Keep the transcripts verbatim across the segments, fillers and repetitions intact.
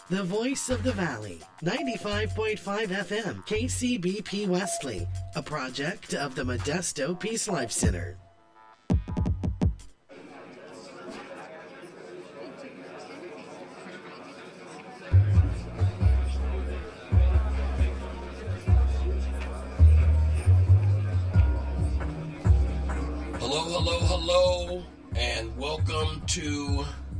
The voice of the valley, ninety-five point five F M, K C B P Wesley, a project of the Modesto Peace Life Center. Hello, hello, hello, and welcome to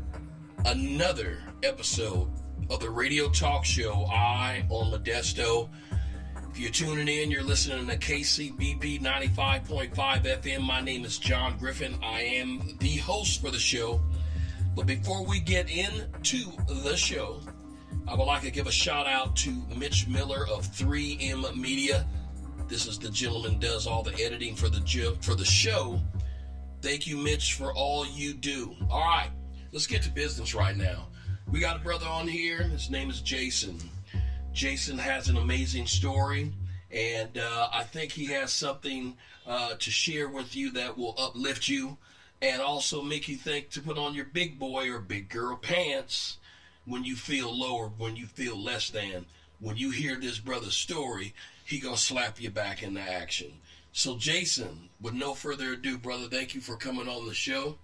another episode of the radio talk show, Eye on Modesto. If you're tuning in, you're listening to K C B P ninety-five point five F M. My name is John Griffin. I am the host for the show. But before we get into the show, I would like to give a shout out to Mitch Miller of three M Media. This is the gentleman who does all the editing for the for the show. Thank you, Mitch, for all you do. All right, let's get to business right now. We got a brother on here. His name is Jason. Jason has an amazing story, and uh, I think he has something uh, to share with you that will uplift you and also make you think to put on your big boy or big girl pants when you feel low or when you feel less than. When you hear this brother's story, he gonna slap you back into action. So, Jason, with no further ado, brother, thank you for coming on the show.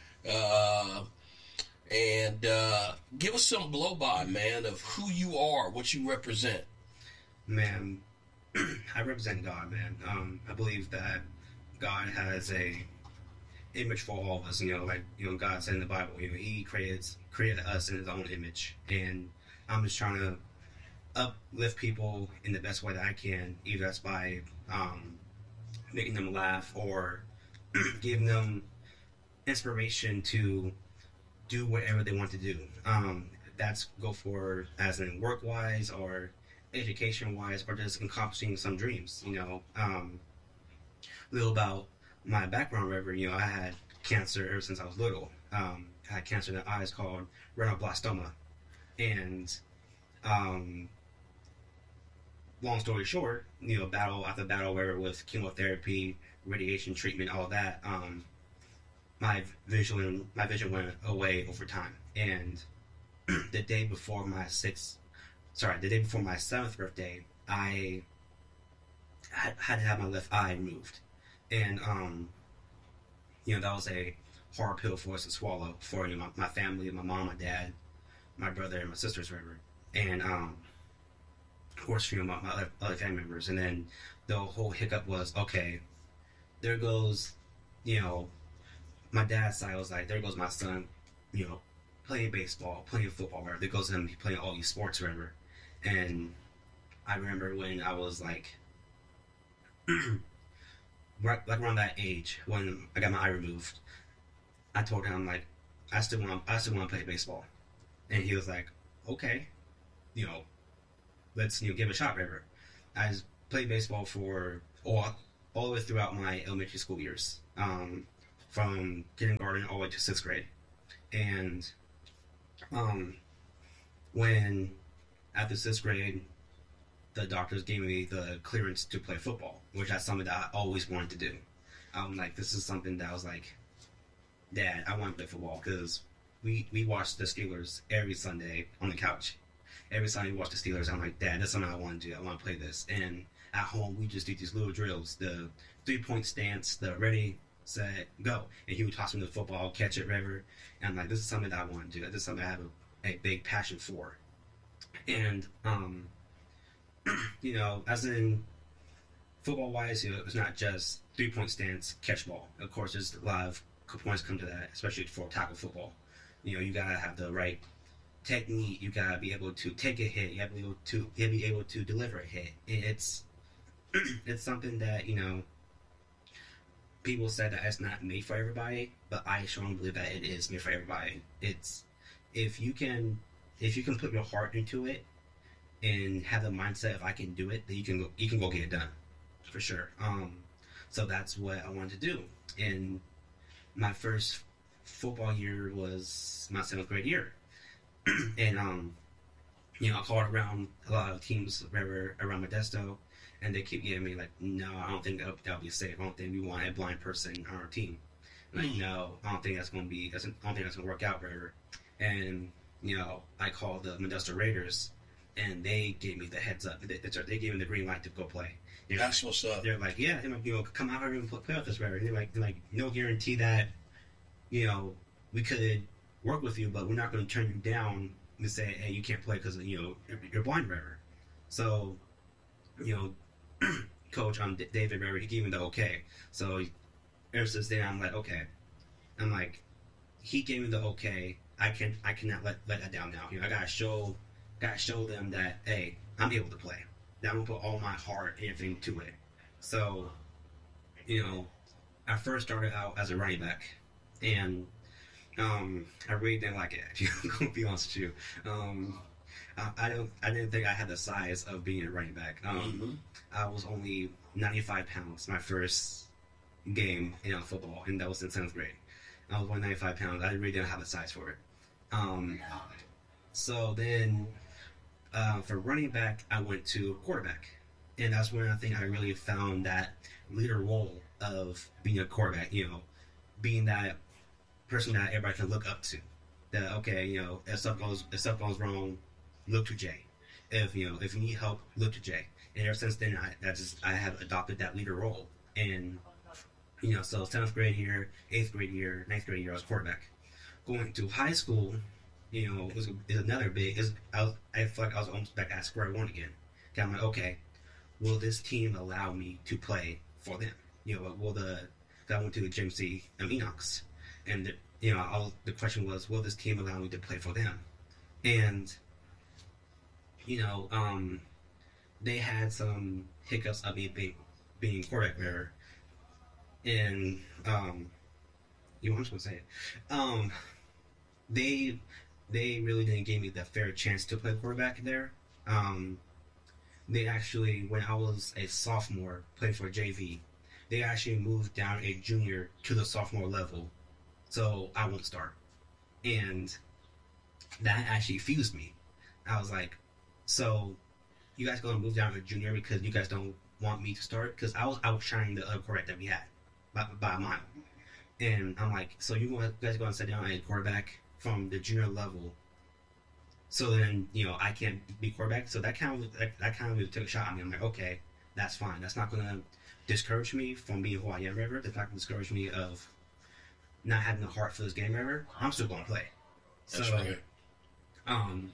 Uh, and uh, give us some blow-by, man, of who you are, what you represent. Man, I represent God, man. Um, I believe that God has a image for all of us. You know, like you know, God said in the Bible, you know, He created created us in His own image, and I'm just trying to uplift people in the best way that I can. Either that's by um, making them laugh or giving them inspiration to do whatever they want to do. Um, that's go for as in work wise or education wise or just accomplishing some dreams. You know, um, a little about my background, whatever. You know, I had cancer ever since I was little. Um, I had cancer in the eyes called retinoblastoma, and um, long story short, you know, battle after battle, whatever, with chemotherapy, radiation treatment, all that. Um, my vision, my vision went away over time. And the day before my sixth, sorry, the day before my seventh birthday, I had, had to have my left eye removed, and um, you know, that was a hard pill for us to swallow for you know my, my family, my mom, my dad, my brother, and my sisters, whatever, and um. Of course, you know, my, my other, other family members. And then the whole hiccup was, okay, there goes, you know, my dad's side was like, there goes my son, you know, playing baseball, playing football, whatever. There goes him playing all these sports, whatever. And I remember when I was like, right, like around that age, when I got my eye removed, I told him, like, I still want, I still want to play baseball. And he was like, okay, you know, let's, you know, give it a shot, whatever. I played baseball for all, all the way throughout my elementary school years, um, from kindergarten all the way to sixth grade. And um, when, after sixth grade, the doctors gave me the clearance to play football, which is something that I always wanted to do. I'm like, this is something that I was like, Dad, I want to play football, because we, we watched the Steelers every Sunday on the couch. Every time we watch the Steelers, I'm like, Dad, that's something I want to do. I want to play this. And at home, we just do these little drills. The three-point stance, the ready, set, go. And he would toss me the football, catch it, whatever. And I'm like, this is something that I want to do. This is something I have a, a big passion for. And, um, you know, as in football-wise, you know, it's not just three-point stance, catch ball. Of course, there's a lot of points come to that, especially for tackle football. You know, you got to have the right technique, you gotta be able to take a hit, you have to be able to, you have to be able to deliver a hit. It's it's something that, you know, people said that it's not made for everybody, but I strongly believe that it is made for everybody. It's if you can if you can put your heart into it and have the mindset if I can do it, then you can go you can go get it done. For sure. Um so that's what I wanted to do. And my first football year was my seventh grade year. And, um, you know, I called around a lot of teams wherever around Modesto, and they keep giving me, like, no, I don't think that'll, that'll be safe. I don't think we want a blind person on our team. Like, mm. no, I don't think that's going to be, that's, I don't think that's going to work out wherever. And you know, I called the Modesto Raiders, and they gave me the heads up. They, they gave me the green light to go play. You know, That's what's up. They're like, yeah, you know, come out here and play with us, River. And they're like, they're like, no guarantee that, you know, we could work with you, but we're not going to turn you down and say, hey, you can't play because, you know, you're, you're blind, River. So, you know, Coach um, David River, he gave me the okay. So ever since then, I'm like, okay. I'm like, he gave me the okay. I can I cannot let let that down now. You know, I gotta show gotta show them that, hey, I'm able to play. That I'm gonna put all my heart and everything to it. So, you know, I first started out as a running back, and um, I really didn't like it. If you're gonna be honest with you, um, I, I don't I didn't think I had the size of being a running back. Um, Mm-hmm. I was only ninety-five pounds my first game in football, and that was in seventh grade. I was one ninety-five pounds. I really didn't have the size for it. Um, so then, uh, for running back, I went to quarterback, and that's when I think I really found that leader role of being a quarterback. You know, being that person that everybody can look up to. That, okay, you know, if stuff goes if stuff goes wrong, look to Jay. If you know if you need help, look to Jay. And ever since then, I that just I have adopted that leader role. And you know, so seventh grade year, eighth grade year, ninth grade year, I was quarterback. Going to high school, you know, is, is another big. Is I, was, I feel like I was almost back at square one again. I'm like, okay, will this team allow me to play for them? You know, will the I went to the G M C um, Enochs, and the, you know, I was, the question was, will this team allow me to play for them? And you know, um, they had some hiccups of me being being quarterback there, and um, you know, I'm just gonna say it. Um, they they really didn't give me the fair chance to play quarterback there. Um, they actually, when I was a sophomore, played for J V. They actually moved down a junior to the sophomore level, so I wouldn't start, and that actually fused me. I was like, so you guys gonna move down to junior because you guys don't want me to start? Because I was outshining the other quarterback that we had by, by a mile. And I'm like, so you guys going to sit down a quarterback from the junior level, so then, you know, I can't be quarterback? So that kind of that, that kind of took a shot at me. I'm like, okay, that's fine. That's not going to discourage me from being who I am, ever. That's not going to discourage me of not having a heart for this game, ever. I'm still going to play. That's so, right. Um,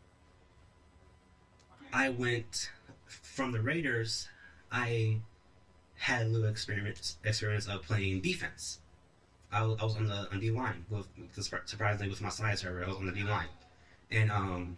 I went from the Raiders. I had a little experience experience of playing defense. I was, I was on the on D line with surprisingly with my size. I was on the D line, and um,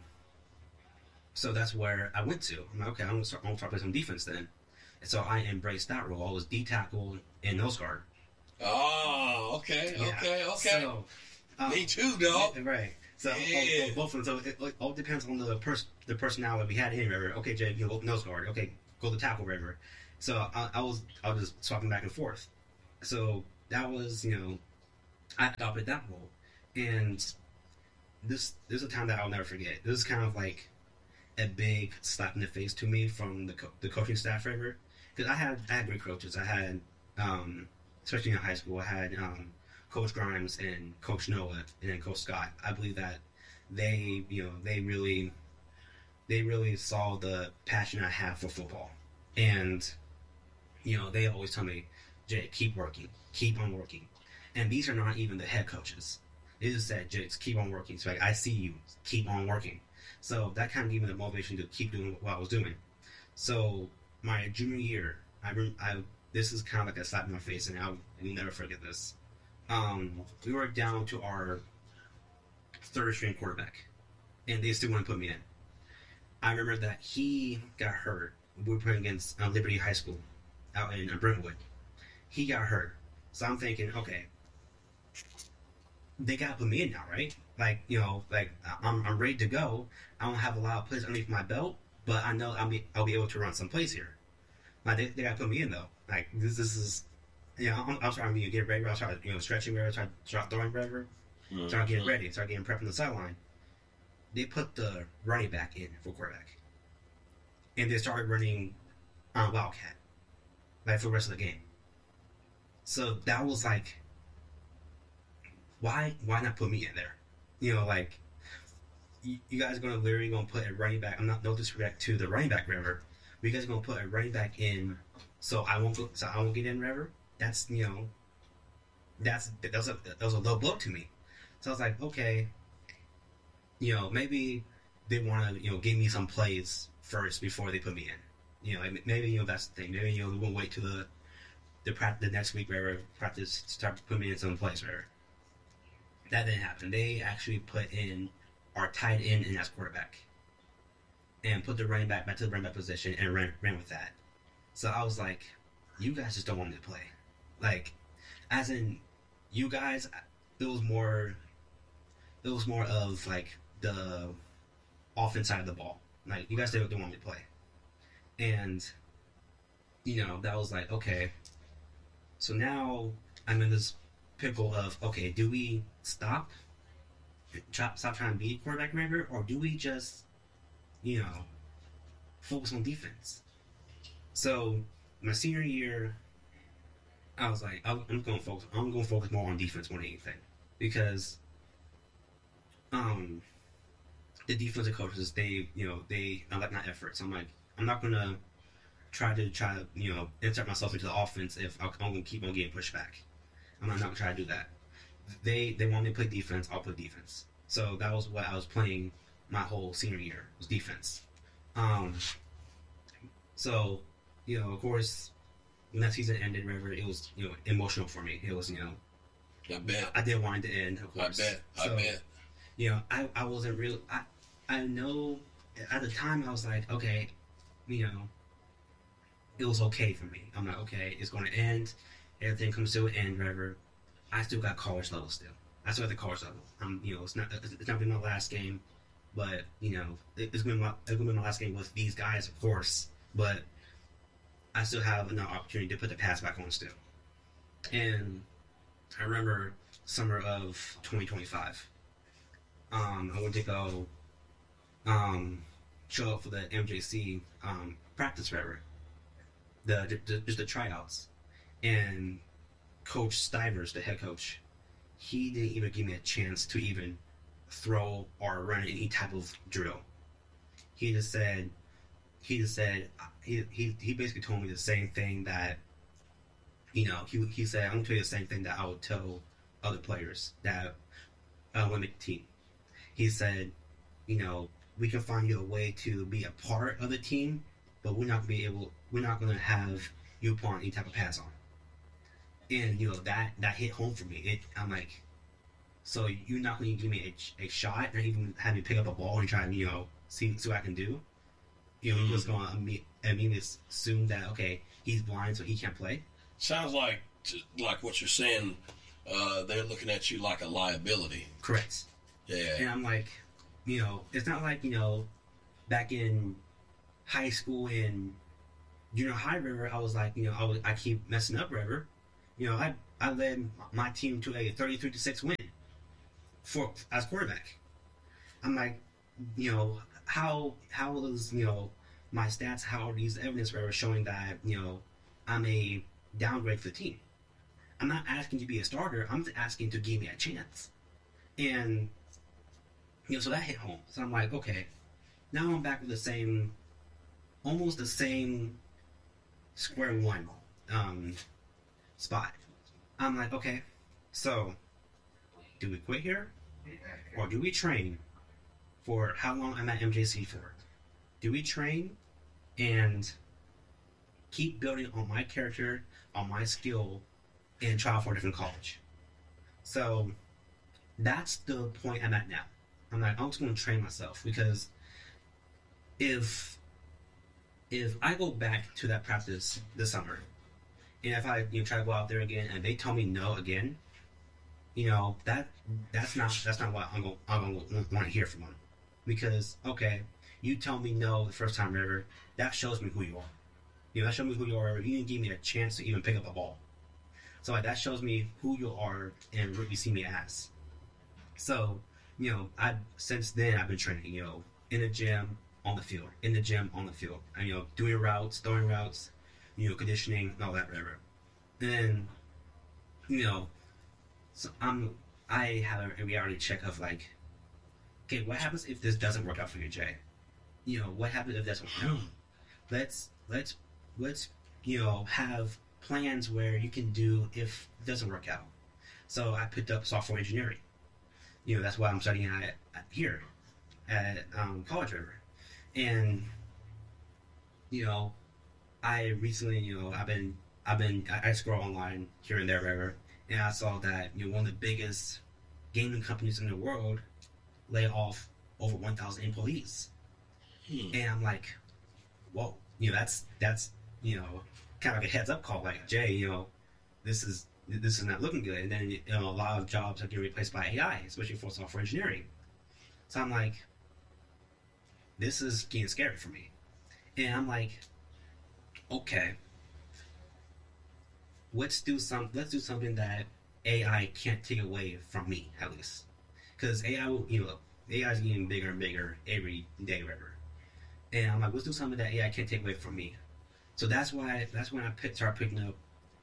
so that's where I went to. I'm like, okay, I'm gonna start. I'm gonna start playing some defense then. And so I embraced that role. I was D tackle and nose guard. Oh, okay, Yeah. okay, okay. So, um, Me too, dog. yeah, right. So Yeah. oh, oh, both of them. So it, it all depends on the pers- the personality we had in River. Okay, Jay, you go nose guard. Okay, go to tackle River. So I, I was I was just swapping back and forth. So that was, you know, I adopted that role, and this this is a time that I'll never forget. This is kind of like a big slap in the face to me from the co- the coaching staff River, because I had I had great coaches. I had um, especially in high school, I had um, Coach Grimes and Coach Noah and then Coach Scott. I believe that they, you know, they really, they really saw the passion I have for football. And, you know, they always tell me, Jay, keep working, keep on working. And these are not even the head coaches. They just said, Jay, keep on working. So like, I see you, keep on working. So that kind of gave me the motivation to keep doing what I was doing. So my junior year, I, I this is kind of like a slap in my face, and I'll never forget this. Um, we were down to our third string quarterback, and they still want to put me in. I remember that he got hurt. We were playing against uh, Liberty High School out in uh, Brentwood. He got hurt. So I'm thinking, okay, they got to put me in now, right? Like, you know, like I'm, I'm ready to go. I don't have a lot of plays underneath my belt, but I know I'll be, I'll be able to run some plays here. Like, they, they got to put me in, though. Like, this, this is, you know, I'm, I'm trying to get ready. I'm trying to, you know, stretching ready, trying to start throwing whatever. Mm-hmm. Start getting ready, start getting prepped on the sideline. They put the running back in for quarterback. And they started running on Wildcat, like, for the rest of the game. So that was like, why, why not put me in there? You know, like, you, you guys are gonna literally gonna put a running back. I'm not no disrespect to the running back, River. But you guys are gonna put a running back in, so I won't go, so I won't get in, River. That's you know, that's that was a that was a low blow to me. So I was like, okay, you know, maybe they want to you know give me some plays first before they put me in. You know, like maybe you know that's the thing. Maybe you know we'll wait till the the practice the next week, River practice start putting me in some plays, River. That didn't happen. They actually put in our tight end in as quarterback. And put the running back back to the running back position and ran, ran with that. So I was like, you guys just don't want me to play. Like, as in, you guys, it was more, it was more of like the offense side of the ball. Like, you guys don't, don't want me to play. And, you know, that was like, okay. So now I'm in this pickle of, okay, do we stop, try, stop trying to be a quarterback member, or do we just, you know, focus on defense? So my senior year, I was like, I'm going to focus. I'm going to focus more on defense more than anything, because um, the defensive coaches, they, you know, they I like my effort. So I'm like, I'm not going to try to try to you know insert myself into the offense if I'm going to keep on getting pushed back. I'm not going to try to do that. They they want me to play defense. I'll play defense. So that was what I was playing my whole senior year, was defense. Um, so, you know, of course, when that season ended, River, it was, you know, emotional for me. It was, you know, I bet. I didn't want it to end, of course. I bet. I so, bet. You know, I, I wasn't real. I, I know at the time I was like, okay, you know, it was okay for me. I'm like, okay, it's going to end. Everything comes to an end, River. I still got college level still. I still at the college level. I'm, you know, it's not, it's not been my last game. But, you know, it's going to be my last game with these guys, of course. But I still have another opportunity to put the pass back on still. And I remember summer of twenty twenty-five. Um, I went to go um, show up for the M J C um, practice forever. The, the, just the tryouts. And Coach Stivers, the head coach, he didn't even give me a chance to even throw or run any type of drill. He just said, he just said, he he, he basically told me the same thing that, you know, he he said, I'm going to tell you the same thing that I would tell other players that uh, want to make the team. He said, you know, we can find you a way to be a part of the team, but we're not going to be able, we're not going to have you put on any type of pass on. And, you know, that, that hit home for me. It, I'm like, so you're not going to give me a, a shot and even have me pick up a ball and try to, you know, see, see what I can do? You know, mm-hmm. You're just going to immediately assume that, okay, he's blind so he can't play? Sounds like like what you're saying, uh, they're looking at you like a liability. Correct. Yeah. And I'm like, you know, it's not like, you know, back in high school in junior high, River, I was like, you know, I, was, I keep messing up, River. You know, I I led my team to a thirty-three to six win for as quarterback. I'm like, you know, how how is, you know, my stats, how are these evidence were showing that, you know, I'm a downgrade for the team. I'm not asking to be a starter, I'm just asking to give me a chance. And, you know, so that hit home. So I'm like, okay, now I'm back with the same, almost the same square one um, spot. I'm like, okay, so do we quit here? Or do we train for how long I'm at M J C for? Do we train and keep building on my character, on my skill, and try for a different college? So that's the point I'm at now. I'm like, I'm just going to train myself, because if if I go back to that practice this summer, and if I you know, try to go out there again and they tell me no again, you know, that that's not that's not what I'm going I'm going to want to hear from them. Because, okay, you tell me no the first time, River, that shows me who you are. You know, that shows me who you are. You didn't give me a chance to even pick up a ball. So like, that shows me who you are and what you see me as. So, you know, I since then I've been training, you know, in the gym, on the field, in the gym, on the field, and, you know, doing routes, throwing routes, you know, conditioning, and all that, whatever. And, you know, so I'm I have a reality check of like, okay, what happens if this doesn't work out for you, Jay? You know, what happens if this doesn't work out? Let's let's let's you know have plans where you can do if it doesn't work out. So I picked up software engineering. You know, that's what I'm studying at, at here at um, College River. And you know, I recently, you know, I've been I've been I, I scroll online here and there, wherever, and I saw that you know one of the biggest gaming companies in the world lay off over one thousand employees. Hmm. And I'm like, whoa, you know, that's that's you know kind of like a heads up call, like, Jay, you know, this is this is not looking good. And then you know a lot of jobs are getting replaced by A I, especially for software engineering. So I'm like, this is getting scary for me. And I'm like, okay, let's do some let's do something that A I can't take away from me, at least, because A I will, you know, A I is getting bigger and bigger every day, whatever. And I'm like, let's do something that A I can't take away from me. So that's why that's when I pick, start picking up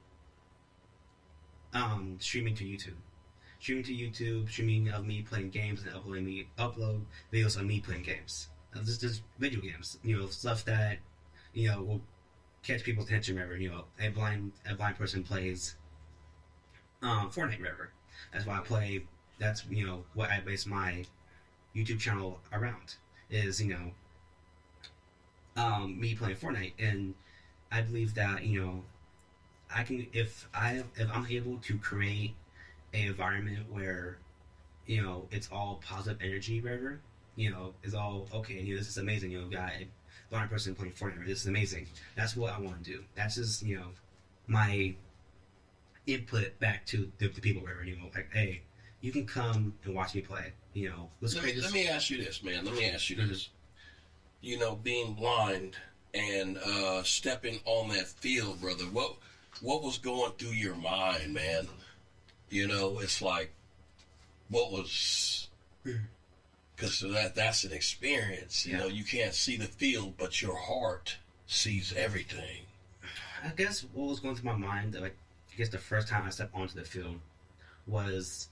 um, streaming to YouTube, streaming to YouTube, streaming of me playing games and uploading me upload videos of me playing games. Uh, this is video games, you know, stuff that you know will catch people's attention. Wherever you know a blind a blind person plays um, Fortnite, wherever. That's why I play. That's you know what I base my YouTube channel around. Is you know um, me playing Fortnite, and I believe that you know I can if I if I'm able to create an environment where you know it's all positive energy, wherever you know it's all okay. You know, this is amazing. You know, got a blind person playing Fortnite. This is amazing. That's what I want to do. That's just you know my input back to the, the people, wherever you know, like, hey, you can come and watch me play. You know, let's let create me, this. Let me ask you this, man. Let me ask you this. You know, being blind and uh, stepping on that field, brother. What what was going through your mind, man? You know, it's like, what was? Because that that's an experience. You Yeah. know, you can't see the field, but your heart sees everything. I guess what was going through my mind, like, I guess the first time I stepped onto the field was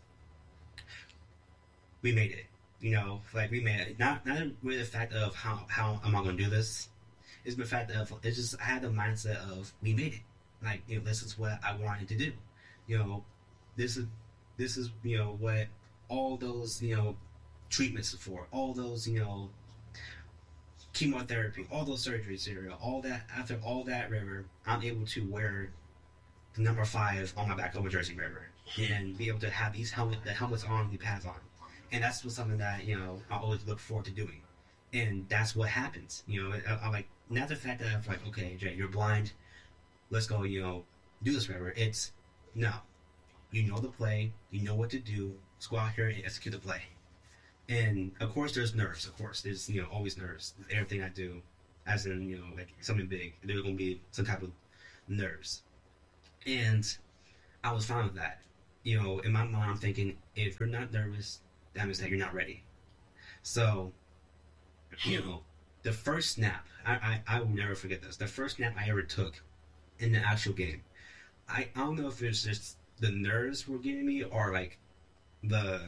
we made it. You know, like we made it. Not not really the fact of how how am I going to do this. It's the fact of it's just I had the mindset of we made it. Like you know, this is what I wanted to do. You know, this is this is you know what all those you know treatments are for. All those you know chemotherapy, all those surgeries, you know, all that. After all that, river, I'm able to wear the number five on my back of a jersey, river, and be able to have these helmet the helmets on, the pads on. And that's what something that, you know, I always look forward to doing. And that's what happens. You know, I, I'm like, not the fact that I'm like, okay, Jay, you're blind. Let's go, you know, do this forever. It's, no. You know the play. You know what to do. Let's go out here and execute the play. And, of course, there's nerves. Of course, there's, you know, always nerves. Everything I do, as in, you know, like something big, there's going to be some type of nerves. And I was fine with that. You know, in my mind, I'm thinking, if you're not nervous, that means that you're not ready. So, you know, the first snap, I, I, I will never forget this. The first snap I ever took in the actual game, I, I don't know if it's just the nerves were getting me or like the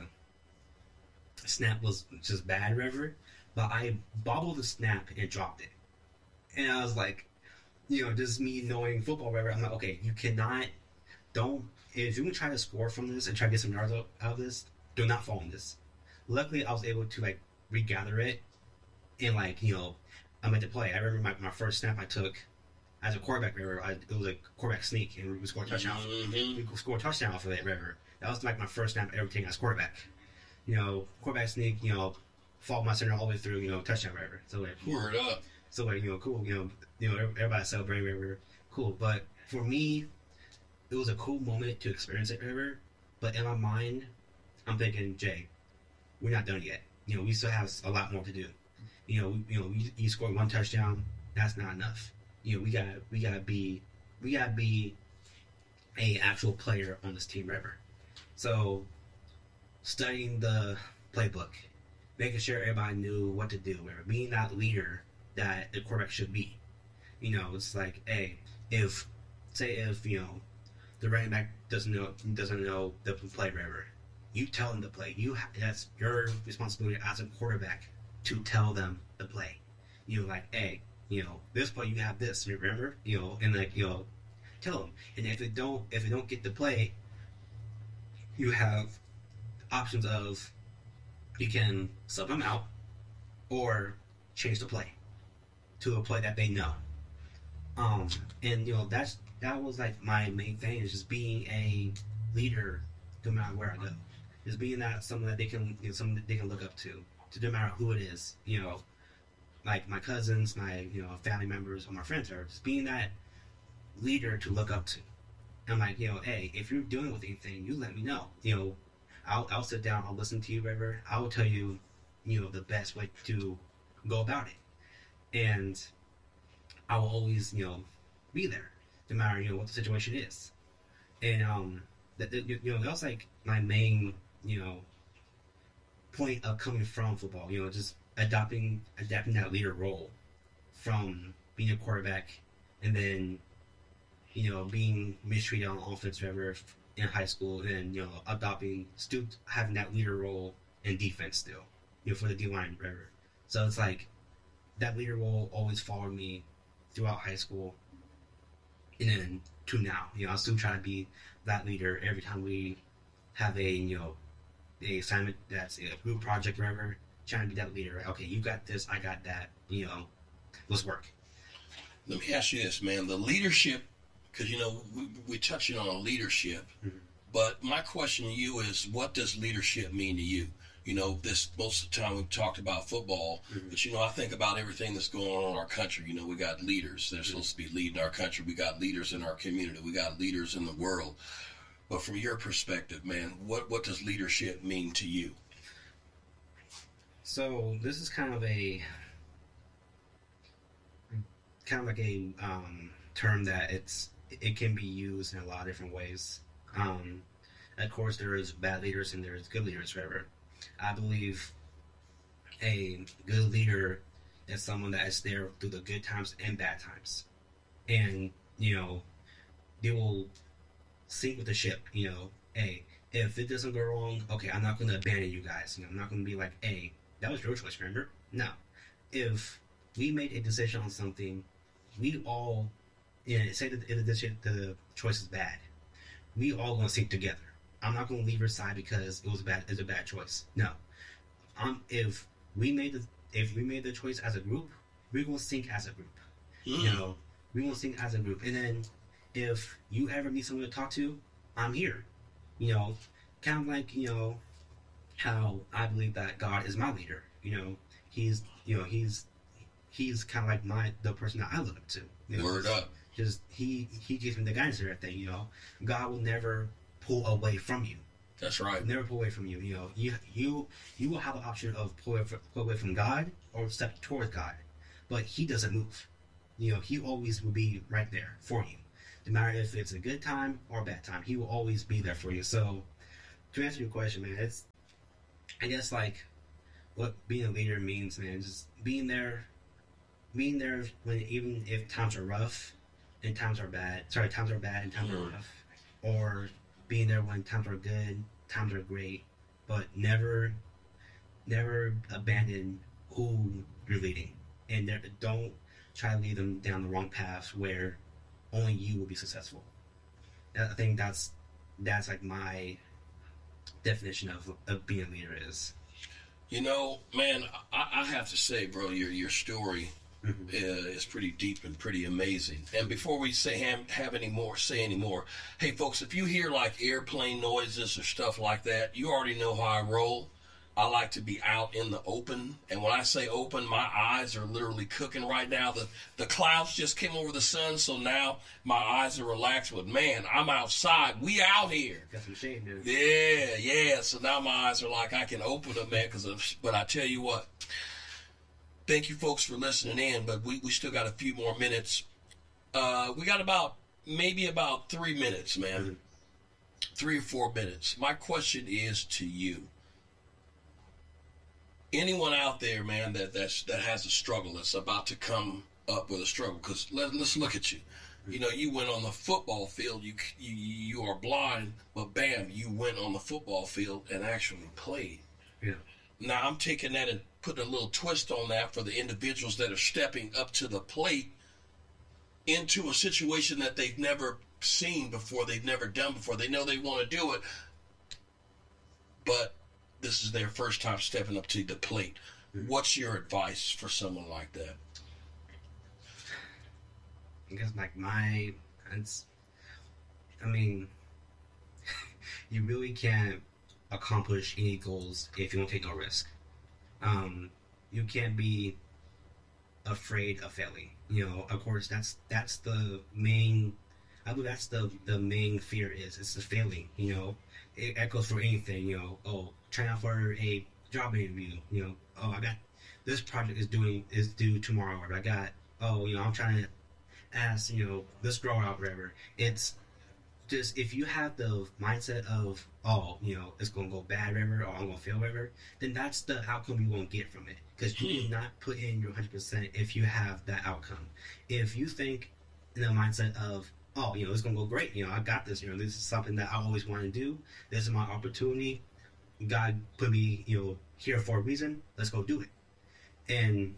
snap was just bad, whatever. But I bobbled the snap and dropped it. And I was like, you know, just me knowing football, whatever. I'm like, okay, you cannot, don't, if you're going to try to score from this and try to get some yards out, out of this, do not fall in this. Luckily, I was able to like regather it and like you know, I made the play. I remember my, my first snap I took as a quarterback. River, I, it was a quarterback sneak, and we scored a touchdown. Mm-hmm. We scored a touchdown off of it. River. That was like my first snap ever taken as quarterback. You know, quarterback sneak. You know, followed my center all the way through. You know, touchdown. River. So like, cool. Word up. So like, you know, cool. You know, you know, everybody celebrating. River. Cool. But for me, it was a cool moment to experience it. River. But in my mind, I'm thinking, Jay, we're not done yet. You know, we still have a lot more to do. You know, you know, you, you scored one touchdown. That's not enough. You know, we got we got to be we got to be a actual player on this team, ever. So, studying the playbook, making sure everybody knew what to do, or being that leader that the quarterback should be. You know, it's like, hey, if say if you know the running back doesn't know doesn't know the play, whatever. you tell them to play. You ha- that's your responsibility as a quarterback to tell them to play. You know, like, hey, you know, this play you have this. Remember, you know, and like, you know, tell them. And if they don't, if they don't get to play, you have options of you can sub them out or change the play to a play that they know. Um, and you know, that's that was like my main thing, is just being a leader no matter where I go. Just being that someone that they can, you know, someone that they can look up to, to no matter who it is. You know, like my cousins, my you know family members, or my friends, are just being that leader to look up to. I'm like, you know, hey, if you're dealing with anything, you let me know. You know, I'll I'll sit down, I'll listen to you, whatever. I will tell you, you know, the best way to go about it, and I will always, you know, be there, no matter you know what the situation is. And um, that you know that was like my main, you know, point of coming from football. You know, just adopting adapting that leader role from being a quarterback, and then you know being mistreated on offense, whatever, in high school, and then you know adopting still having that leader role in defense still, you know, for the D line, whatever. So it's like that leader role always followed me throughout high school, and then to now. You know, I still try to be that leader every time we have a you know a assignment that's a group project, whatever. Trying to be that leader. Right? Okay, you got this, I got that. You know, let's work. Let me ask you this, man. The leadership, because you know we we touching on leadership, mm-hmm. but my question to you is, what does leadership mean to you? You know, this most of the time we've talked about football, mm-hmm. but you know, I think about everything that's going on in our country. You know, we got leaders. They're mm-hmm. supposed to be leading our country. We got leaders in our community. We got leaders in the world. But from your perspective, man, what what does leadership mean to you? So this is kind of a kind of like a um, term that it's it can be used in a lot of different ways. Um, of course, there is bad leaders and there is good leaders, whatever. I believe a good leader is someone that is there through the good times and bad times, and you know they will sink with the ship. You know, hey, if it doesn't go wrong, okay, I'm not going to abandon you guys. You know, I'm not going to be like, hey, that was your choice, remember? No. If we made a decision on something, we all, you know, say that the, the, the choice is bad, we all going to sink together. I'm not going to leave your side because it was bad. It's a bad choice. No. Um, if we made the if we made the choice as a group, we're going to sink as a group. Mm. You know, we're going to sink as a group. And then if you ever need someone to talk to, I'm here. You know, kind of like, you know, how I believe that God is my leader. You know, he's, you know, he's, he's kind of like my, the person that I look up to. You know, Word up. Just, he, he gives me the guidance and everything, you know. God will never pull away from you. That's right. Never pull away from you. You know, you, you, you will have the option of pull away, pull away from God or step towards God. But he doesn't move. You know, he always will be right there for you. No matter if it's a good time or a bad time, he will always be there for you. So, to answer your question, man, it's, I guess, like, what being a leader means, man, just being there, being there when, even if times are rough and times are bad, sorry, times are bad and times mm. are rough, or being there when times are good, times are great, but never, never abandon who you're leading, and never, don't try to lead them down the wrong path where only you will be successful. I think that's, that's like my definition of, of being a leader is. You know, man, I, I have to say, bro, your your story mm-hmm. uh, is pretty deep and pretty amazing. And before we say have, have any more, say any more, hey, folks, if you hear like airplane noises or stuff like that, you already know how I roll. I like to be out in the open. And when I say open, my eyes are literally cooking right now. The the clouds just came over the sun, so now my eyes are relaxed. But, man, I'm outside. We out here. Got some shade, dude. Yeah, yeah. So now my eyes are like I can open them, man. Cause of, but I tell you what, thank you, folks, for listening in. But we, we still got a few more minutes. Uh, we got about maybe about three minutes, man. Mm-hmm. Three or four minutes. My question is to you. Anyone out there, man, that that's, that has a struggle, that's about to come up with a struggle, because let, let's look at you. You know, you went on the football field. You you you are blind, but bam, you went on the football field and actually played. Yeah. Now I'm taking that and putting a little twist on that for the individuals that are stepping up to the plate into a situation that they've never seen before, they've never done before. They know they want to do it, but this is their first time stepping up to the plate. Mm-hmm. What's your advice for someone like that? I guess like my, it's, I mean, you really can't accomplish any goals if you don't take no risk. Um, you can't be afraid of failing. You know, of course, that's that's the main. I believe that's the the main fear is it's the failing. You know, it echoes for anything. You know, oh, trying out for a job interview. You know, oh, I got this project is doing is due tomorrow, or I got oh, you know, I'm trying to ask you know this girl out, whatever. It's just if you have the mindset of oh, you know, it's gonna go bad, whatever, or I'm gonna fail, whatever, then that's the outcome you won't get from it. Because you will not put in your one hundred percent if you have that outcome. If you think in the mindset of, oh, you know, it's going to go great. You know, I got this. You know, this is something that I always want to do. This is my opportunity. God put me, you know, here for a reason. Let's go do it. And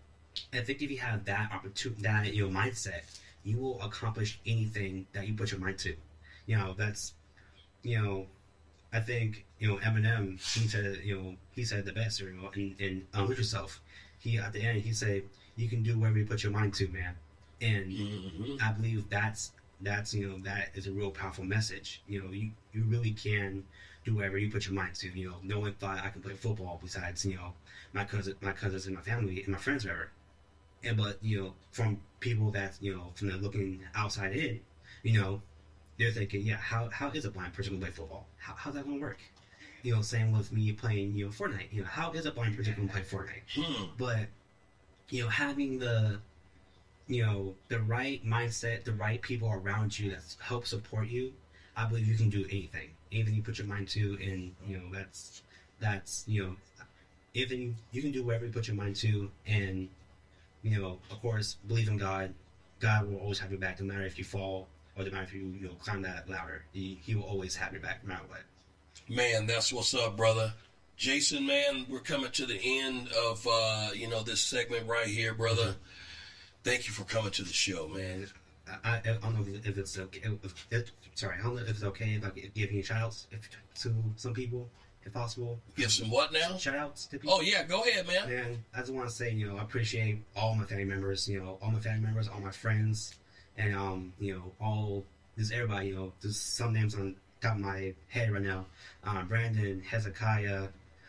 I think if you have that opportunity, that, you know, mindset, you will accomplish anything that you put your mind to. You know, that's, you know, I think, you know, Eminem, he said, you know, he said the best, you know, in, in um, Lose Yourself. He, at the end, he said, you can do whatever you put your mind to, man. And mm-hmm. I believe that's, that's, you know, that is a real powerful message. You know, you, you really can do whatever you put your mind to. You know, no one thought I could play football besides, you know, my cousin, my cousins and my family and my friends, whatever. And, but, you know, from people that, you know, from the looking outside in, you know, they're thinking, yeah, how how is a blind person going to play football? How, how's that going to work? You know, same with me playing, you know, Fortnite. You know, how is a blind person going to play Fortnite? Hmm. But, you know, having the, you know, the right mindset, the right people around you that help support you, I believe you can do anything. Anything you put your mind to, and, you know, that's, that's you know, anything, you can do whatever you put your mind to, and, you know, of course, believe in God. God will always have your back, no matter if you fall, or no matter if you, you know, climb that ladder. He, he will always have your back, no matter what. Man, that's what's up, brother. Jason, man, we're coming to the end of, uh, you know, this segment right here, brother. Mm-hmm. Thank you for coming to the show, man. I, I, I don't know if it's okay. If, if, sorry, I don't know if it's okay if I give any shout-outs if, to some people, if possible. Give some what now? Shout-outs to people. Oh, yeah, go ahead, man. And I just want to say, you know, I appreciate all my family members, you know, all my family members, all my friends, and, um, you know, all, just everybody, you know, just some names on top of my head right now. Um, Brandon, Hezekiah,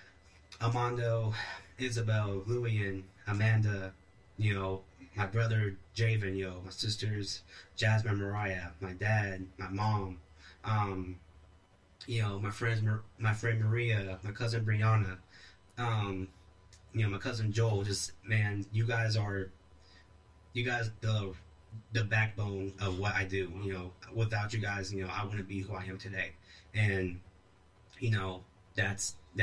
Armando, Isabel, Louie, Amanda, you know, my brother Javen, yo, my sisters Jasmine, Mariah, my dad, my mom, um, you know, my friends, my friend Maria, my cousin Brianna, um, you know, my cousin Joel. Just, man, you guys are, you guys the the backbone of what I do. You know, without you guys, you know, I wouldn't be who I am today. And, you know, that's